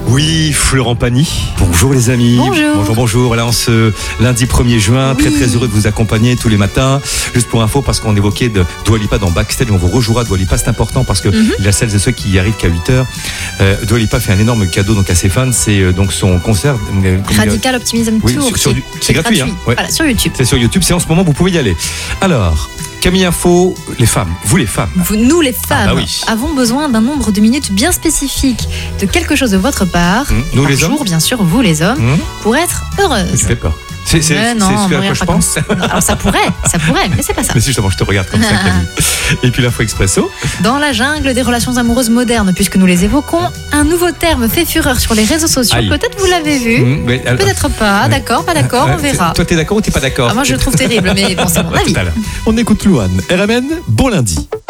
Oui, Florent Pagny. Bonjour les amis. Bonjour. Voilà, en ce lundi 1er juin, Oui. très heureux de vous accompagner tous les matins. Juste pour info, parce qu'on évoquait de Dua Lipa dans Backstage, on vous rejouera Dua Lipa, c'est important parce que il y a celles et ceux qui y arrivent qu'à 8h. Dua Lipa fait un énorme cadeau donc à ses fans, c'est donc son concert. Radical Optimism Oui, Tour. c'est gratuit. Hein, ouais. Voilà, sur YouTube. C'est sur YouTube, c'est en ce moment, vous pouvez y aller. Alors, Camille Info, les femmes, vous les femmes. Nous les femmes bah oui. avons besoin d'un nombre de minutes bien spécifique de quelque chose de votre part, Nous par les jour hommes, bien sûr, vous les hommes, pour être heureuses. tu fais peur. C'est ce Mais non, à quoi regarde je pas pense. comme ça. Alors ça pourrait, mais c'est pas ça. Mais si, justement, je te regarde comme ça, Camille. Et puis l'info expresso. Dans la jungle des relations amoureuses modernes, puisque nous les évoquons, un nouveau terme fait fureur sur les réseaux sociaux. Aïe. Peut-être vous l'avez vu, peut-être pas. D'accord, pas d'accord, on verra. Toi, t'es d'accord ou t'es pas d'accord? Moi, je le trouve terrible, mais bon, c'est mon avis. On écoute Louane. RMN, bon lundi.